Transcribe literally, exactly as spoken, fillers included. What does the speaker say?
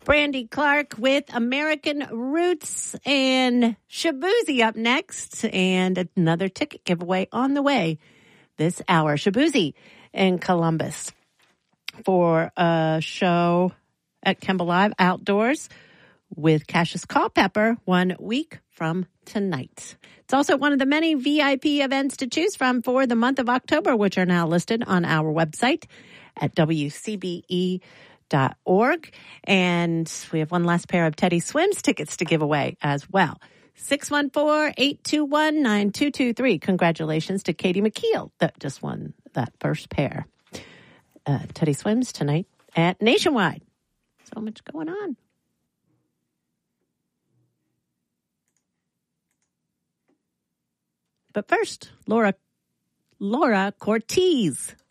Brandy Clark with American Roots and Shabuzi up next, and another ticket giveaway on the way this hour. Shabuzi in Columbus for a show at Kemba Live Outdoors with Cassius Culpepper one week from tonight. It's also one of the many V I P events to choose from for the month of October, which are now listed on our website at W C B E dot org. And we have one last pair of Teddy Swims tickets to give away as well. six one four, eight two one, nine two two three. Congratulations to Katie McKeel that just won that first pair. Uh, Teddy Swims tonight at Nationwide. So much going on. But first, Laura, Laura Cortez.